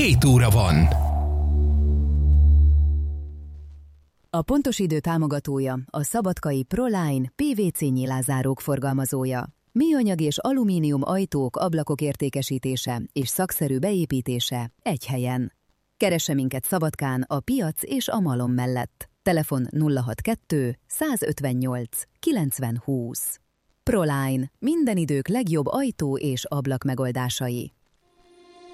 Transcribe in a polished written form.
7 óra van. A pontos idő támogatója a szabadkai Proline PVC nyilázárók forgalmazója. Műanyag és alumínium ajtók, ablakok értékesítése és szakszerű beépítése egy helyen. Keresse minket Szabadkán a piac és a malom mellett. Telefon 062 158 90 20. Proline. Minden idők legjobb ajtó és ablak megoldásai.